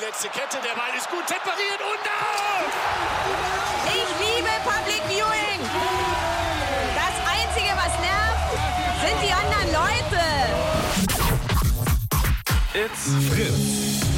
letzte Kette, der Ball ist gut separiert und out! Ich liebe Public Viewing. Das Einzige, was nervt, sind die anderen Leute. It's Fritz.